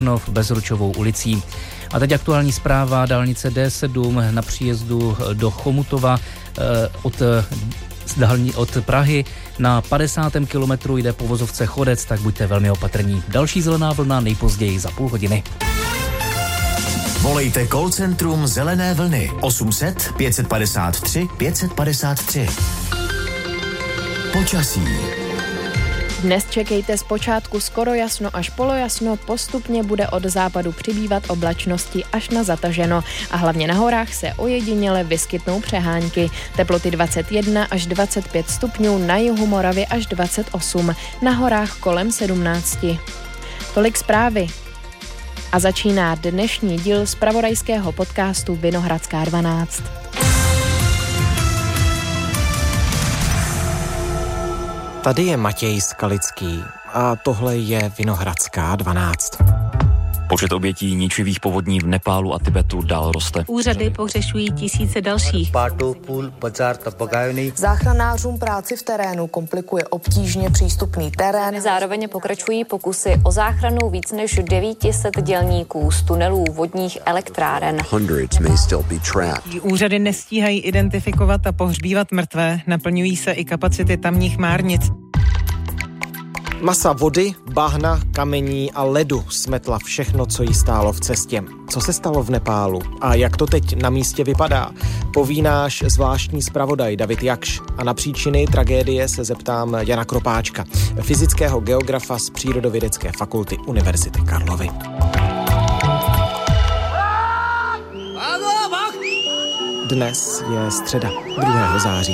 Bezručovou ulicí. A teď aktuální zpráva. Dálnice D7 na příjezdu do Chomutova od Prahy na 50. kilometru jde po vozovce Chodec, tak buďte velmi opatrní. Další zelená vlna nejpozději za půl hodiny. Volejte call centrum Zelené vlny 800 553 553. Počasí. Dnes čekejte zpočátku skoro jasno až polojasno, postupně bude od západu přibývat oblačnosti až na zataženo a hlavně na horách se ojediněle vyskytnou přehánky. Teploty 21 až 25 stupňů, na jihu Moravy až 28, na horách kolem 17. Tolik zprávy. A začíná dnešní díl zpravodajského podcastu Vinohradská 12. Tady je Matěj Skalický a tohle je Vinohradská 12. Počet obětí ničivých povodní v Nepálu a Tibetu dál roste. Úřady pohřešují tisíce dalších. Záchranářům práci v terénu komplikuje obtížně přístupný terén. Zároveň pokračují pokusy o záchranu víc než 900 dělníků z tunelů vodních elektráren. Úřady nestíhají identifikovat a pohřbívat mrtvé, naplňují se i kapacity tamních márnic. Masa vody, bahna, kamení a ledu smetla všechno, co jí stálo v cestě. Co se stalo v Nepálu a jak to teď na místě vypadá, poví náš zvláštní zpravodaj David Jakš. A na příčiny tragédie se zeptám Jana Kropáčka, fyzického geografa z Přírodovědecké fakulty Univerzity Karlovy. Dnes je středa, 2. září.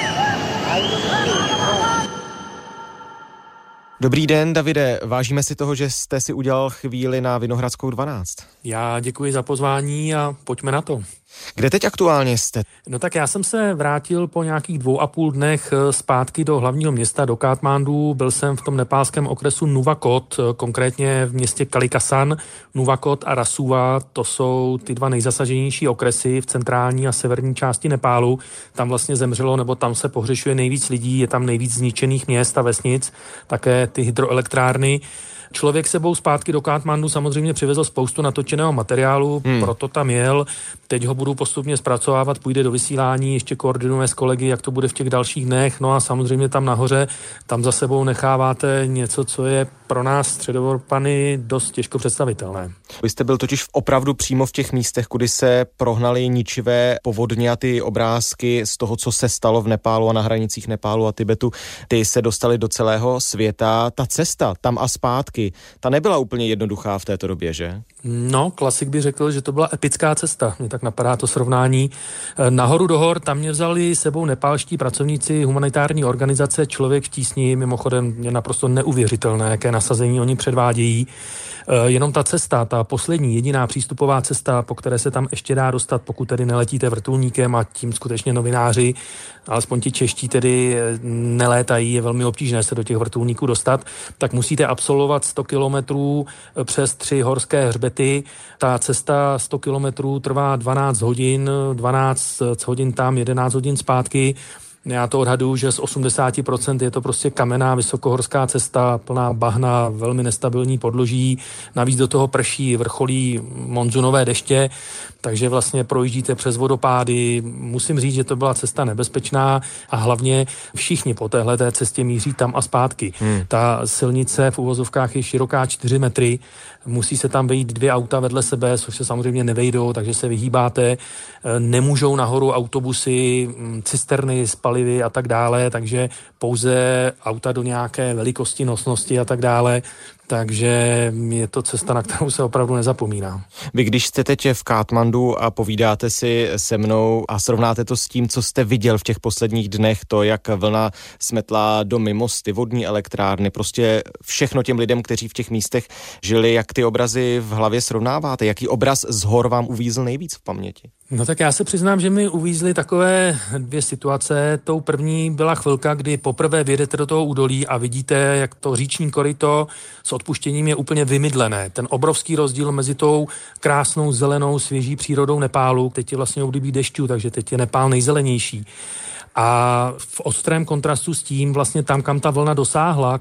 Dobrý den, Davide, vážíme si toho, že jste si udělal chvíli na Vinohradskou 12. Já děkuji za pozvání a pojďme na to. Kde teď aktuálně jste? No tak já jsem se vrátil po nějakých 2,5 dnech zpátky do hlavního města, do Katmandu. Byl jsem v tom nepálském okresu Nuwakot, konkrétně v městě Kalikasan. Nuwakot a Rasuwa, to jsou ty dva nejzasaženější okresy v centrální a severní části Nepálu. Tam vlastně zemřelo, nebo tam se pohřešuje nejvíc lidí, je tam nejvíc zničených měst a vesnic, také ty hydroelektrárny. Člověk sebou zpátky do Katmandu samozřejmě přivezl spoustu natočeného materiálu, proto tam jel. Teď ho budu postupně zpracovávat, půjde do vysílání, ještě koordinuje s kolegy, jak to bude v těch dalších dnech. No a samozřejmě tam nahoře, tam za sebou necháváte něco, co je pro nás Středoevropany dost těžko představitelné. Vy jste byl totiž opravdu přímo v těch místech, kudy se prohnaly ničivé povodně a ty obrázky z toho, co se stalo v Nepálu a na hranicích Nepálu a Tibetu, ty se dostaly do celého světa. Ta cesta tam a zpátky, ta nebyla úplně jednoduchá v této době, že? No, klasik by řekl, že to byla epická cesta. Mně tak napadá to srovnání. Nahoru do hor, tam mě vzali sebou nepálští pracovníci humanitární organizace Člověk v tísni. Mimochodem je naprosto neuvěřitelné, jaké nasazení oni předvádějí. Jenom ta cesta, ta poslední, jediná přístupová cesta, po které se tam ještě dá dostat, pokud tedy neletíte vrtulníkem a tím skutečně novináři, alespoň ti čeští tedy nelétají, je velmi obtížné se do těch vrtulníků dostat, tak musíte absolvovat 100 kilometrů přes 3 horské hřbety. Ta cesta 100 kilometrů trvá 12 hodin, 12 hodin tam, 11 hodin zpátky. Já to odhaduju, že z 80% je to prostě kamenná vysokohorská cesta, plná bahna, velmi nestabilní podloží, navíc do toho prší, vrcholí monzunové deště, takže vlastně projíždíte přes vodopády. Musím říct, že to byla cesta nebezpečná a hlavně všichni po téhleté cestě míří tam a zpátky. Ta silnice v uvozovkách je široká 4 metry, musí se tam vejít 2 auta vedle sebe, což se samozřejmě nevejdou, takže se vyhýbáte. Nemůžou nahoru autobusy, cisterny s palivy a tak dále, takže pouze auta do nějaké velikosti, nosnosti a tak dále. Takže je to cesta, na kterou se opravdu nezapomíná. Vy když jste teď v Katmandu a povídáte si se mnou a srovnáte to s tím, co jste viděl v těch posledních dnech, to, jak vlna smetla domy, mosty, vodní elektrárny, prostě všechno těm lidem, kteří v těch místech žili, jak ty obrazy v hlavě srovnáváte? Jaký obraz z hor vám uvízl nejvíc v paměti? No tak já se přiznám, že mi uvízly takové 2 situace. Tou první byla chvilka, kdy poprvé vyjedete do toho údolí a vidíte, jak to říční koryto s odpuštěním je úplně vymydlené. Ten obrovský rozdíl mezi tou krásnou zelenou svěží přírodou Nepálu, teď je vlastně období dešťů, takže teď je Nepál nejzelenější. A v ostrém kontrastu s tím vlastně tam, kam ta vlna dosáhla,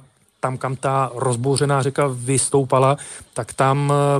tam, kam ta rozbouřená řeka vystoupala, tak tam